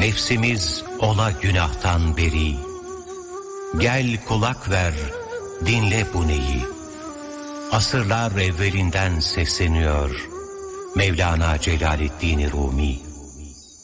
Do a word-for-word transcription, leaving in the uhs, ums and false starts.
Nefsimiz ola günahtan beri. Gel kulak ver, dinle bu neyi. Asırlar evvelinden sesleniyor Mevlana Celaleddin Rumi.